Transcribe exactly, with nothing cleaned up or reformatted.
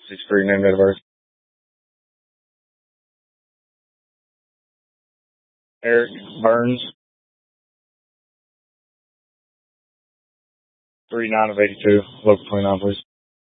six three, name, date of birth. Eric Burns. three nine of eighty-two. Local twenty-nine, please.